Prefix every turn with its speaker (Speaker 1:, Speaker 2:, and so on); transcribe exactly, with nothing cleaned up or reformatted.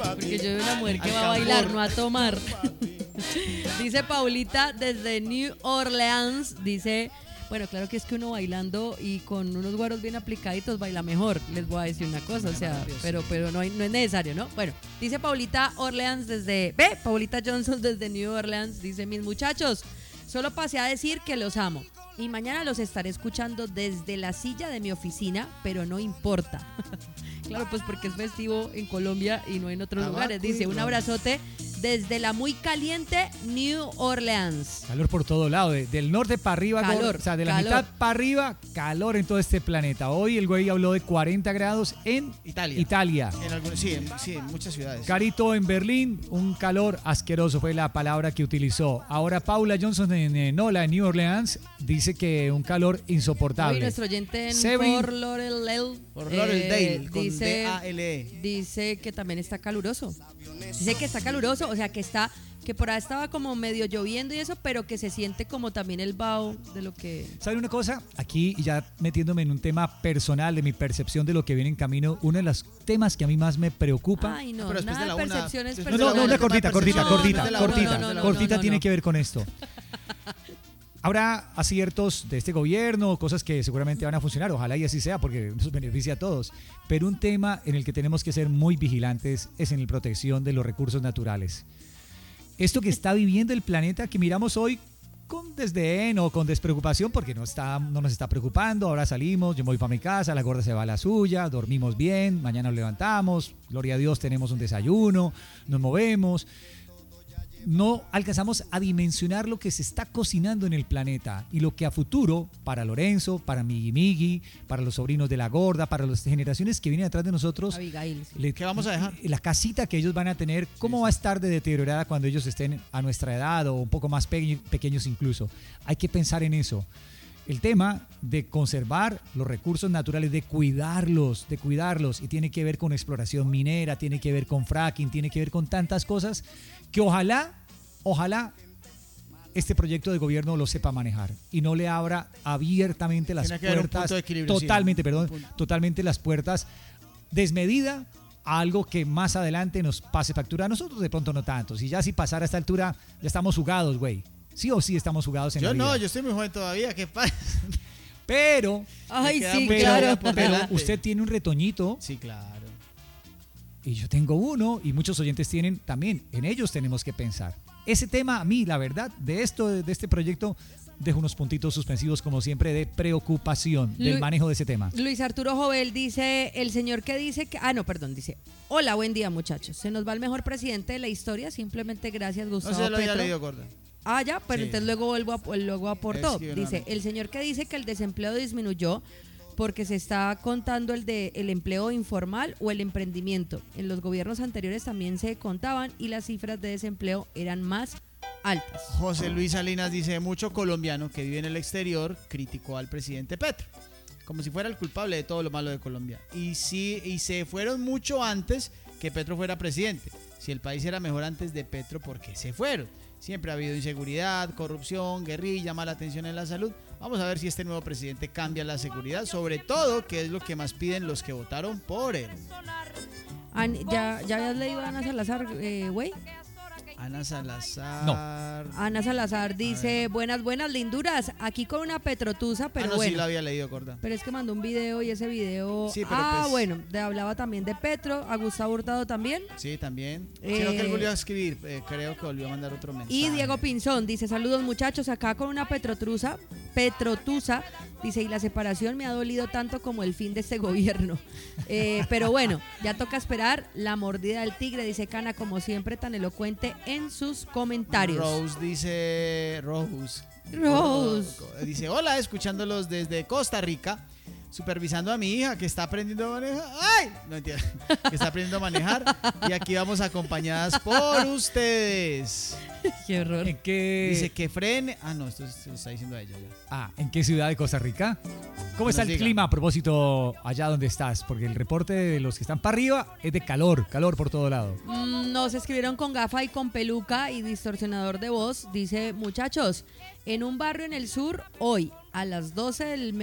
Speaker 1: Porque yo veo una mujer que va a bailar, no a tomar. Dice Paulita desde New Orleans, dice... Bueno, claro que es que uno bailando y con unos guaros bien aplicaditos baila mejor, les voy a decir una cosa, o sea, pero pero no, hay, no es necesario, ¿no? Bueno, dice Paulita Orleans desde, ve, Paulita Johnson desde New Orleans, dice, mis muchachos, solo pasé a decir que los amo y mañana los estaré escuchando desde la silla de mi oficina, pero no importa. Claro, pues porque es festivo en Colombia y no en otros Tabaco lugares, dice, un abrazote desde la muy caliente New Orleans.
Speaker 2: Calor por todo lado, de, del norte para arriba,
Speaker 1: calor,
Speaker 2: o sea, de la
Speaker 1: calor.
Speaker 2: mitad para arriba, calor en todo este planeta. Hoy el güey habló de cuarenta grados en Italia. Italia.
Speaker 3: En algunos, sí, en, sí, en muchas ciudades.
Speaker 2: Carito en Berlín, un calor asqueroso fue la palabra que utilizó. Ahora Paula Johnson en, en Nola, en New Orleans, dice que un calor insoportable.
Speaker 1: Hoy nuestro oyente en
Speaker 2: Seven,
Speaker 1: Fort Lauderdale,
Speaker 3: Fort Lauderdale,
Speaker 1: eh,
Speaker 3: con
Speaker 1: dice,
Speaker 3: D A L E.
Speaker 1: dice que también está caluroso. Dice que está caluroso, o sea que está, que por ahí estaba como medio lloviendo y eso, pero que se siente como también el vaho de lo que...
Speaker 2: ¿Saben una cosa? Aquí ya metiéndome en un tema personal de mi percepción de lo que viene en camino, uno de los temas que a mí más me preocupa...
Speaker 1: Ay, no,
Speaker 3: pero
Speaker 1: nada
Speaker 3: de la
Speaker 1: de
Speaker 3: una,
Speaker 1: percepciones
Speaker 3: no,
Speaker 1: personales.
Speaker 2: No, no, una cortita, cortita,
Speaker 1: No,
Speaker 2: cortita,
Speaker 1: no, no,
Speaker 2: cortita,
Speaker 1: no, no, no,
Speaker 2: cortita
Speaker 1: no,
Speaker 2: tiene
Speaker 1: no.
Speaker 2: que ver con esto. Habrá aciertos de este gobierno, cosas que seguramente van a funcionar, ojalá y así sea porque nos beneficia a todos, pero un tema en el que tenemos que ser muy vigilantes es en la protección de los recursos naturales. Esto que está viviendo el planeta, que miramos hoy con desdén o con despreocupación porque no, está, no nos está preocupando, ahora salimos, yo me voy para mi casa, la gorda se va a la suya, dormimos bien, mañana nos levantamos, gloria a Dios tenemos un desayuno, nos movemos. No alcanzamos a dimensionar lo que se está cocinando en el planeta y lo que a futuro, para Lorenzo, para Migi Migi, para los sobrinos de la gorda, para las generaciones que vienen atrás de nosotros,
Speaker 1: Abigail, sí.
Speaker 2: le,
Speaker 3: ¿Qué vamos a dejar?
Speaker 2: La casita que ellos van a tener, ¿cómo va a estar de deteriorada cuando ellos estén a nuestra edad o un poco más pe- pequeños incluso? Hay que pensar en eso. El tema de conservar los recursos naturales, de cuidarlos, de cuidarlos, y tiene que ver con exploración minera, tiene que ver con fracking, tiene que ver con tantas cosas que ojalá, ojalá este proyecto de gobierno lo sepa manejar y no le abra abiertamente las
Speaker 3: Tiene que haber un
Speaker 2: puertas,
Speaker 3: punto de equilibrio,
Speaker 2: totalmente,
Speaker 3: sí,
Speaker 2: perdón, totalmente las puertas desmedida a algo que más adelante nos pase factura a nosotros, de pronto no tanto. Si ya si pasara a esta altura, ya estamos jugados, güey. Sí o sí estamos jugados en
Speaker 3: Yo
Speaker 2: la vida.
Speaker 3: no, yo estoy muy joven todavía, ¿qué pasa?
Speaker 2: Pero,
Speaker 1: Ay,
Speaker 3: queda
Speaker 1: sí,
Speaker 3: mucha
Speaker 1: claro.
Speaker 3: vida por
Speaker 2: pero
Speaker 3: delante.
Speaker 2: usted tiene un retoñito
Speaker 3: Sí, claro.
Speaker 2: y yo tengo uno y muchos oyentes tienen también. En ellos tenemos que pensar. Ese tema a mí, la verdad, de esto, de este proyecto, dejo unos puntitos suspensivos como siempre de preocupación del
Speaker 1: Lu-
Speaker 2: manejo de ese tema.
Speaker 1: Luis Arturo Jovel dice, el señor que dice que... Ah, no, perdón, dice, hola, buen día muchachos. Se nos va el mejor presidente de la historia, simplemente gracias
Speaker 3: No
Speaker 1: Gustavo
Speaker 3: sé, lo había
Speaker 1: Petro.
Speaker 3: leído, gorda.
Speaker 1: Ah, ya, pero
Speaker 3: Sí.
Speaker 1: entonces luego vuelvo a, luego aportó.
Speaker 3: Es que
Speaker 1: Dice,
Speaker 3: no.
Speaker 1: el señor que dice que el desempleo disminuyó porque se está contando el de el empleo informal o el emprendimiento. En los gobiernos anteriores también se contaban y las cifras de desempleo eran más altas.
Speaker 3: José Luis Salinas dice, mucho colombiano que vive en el exterior criticó al presidente Petro, como si fuera el culpable de todo lo malo de Colombia. Y sí, y se fueron mucho antes que Petro fuera presidente. Si el país era mejor antes de Petro, ¿por qué se fueron? Siempre ha habido inseguridad, corrupción, guerrilla, mala atención en la salud. Vamos a ver si este nuevo presidente cambia la seguridad, sobre todo, que es lo que más piden los que votaron por él.
Speaker 1: An- ¿ya, ¿Ya habías leído a Ana Salazar, eh, güey?
Speaker 3: Ana Salazar.
Speaker 2: No.
Speaker 1: Ana Salazar dice, buenas, buenas linduras, aquí con una petrotusa, pero
Speaker 3: ah, no,
Speaker 1: bueno.
Speaker 3: sí lo había leído, gorda.
Speaker 1: Pero es que mandó un video y ese video...
Speaker 3: Sí, pero
Speaker 1: ah,
Speaker 3: pues-
Speaker 1: bueno, de, hablaba también de Petro, a Gustavo Hurtado también.
Speaker 3: Sí, también.
Speaker 1: Eh,
Speaker 3: Sino que él volvió a escribir, eh, creo que volvió a mandar otro mensaje.
Speaker 1: Y Diego Pinzón dice, saludos muchachos, acá con una petrotrusa, petrotusa, dice, y la separación me ha dolido tanto como el fin de este gobierno. Eh, pero bueno, ya toca esperar la mordida del tigre, dice Cana, como siempre tan elocuente en sus comentarios.
Speaker 3: Rose dice, Rose.
Speaker 1: Rose.
Speaker 3: Dice, hola, escuchándolos desde Costa Rica, supervisando a mi hija que está aprendiendo a manejar. ¡Ay! No entiendo. Que está aprendiendo a manejar. Y aquí vamos acompañadas por ustedes.
Speaker 1: Qué horror.
Speaker 2: ¿En qué,
Speaker 3: Dice que frene. Ah, no, esto se lo está diciendo a ella ya.
Speaker 2: ah, ¿en qué ciudad de Costa Rica? ¿Cómo
Speaker 3: Que
Speaker 2: está
Speaker 3: nos
Speaker 2: el
Speaker 3: diga.
Speaker 2: clima a propósito allá donde estás? Porque el reporte de los que están para arriba es de calor, calor por todo lado.
Speaker 1: Mm, Nos escribieron con gafa y con peluca y distorsionador de voz. Dice, muchachos, en un barrio en el sur, hoy a las doce del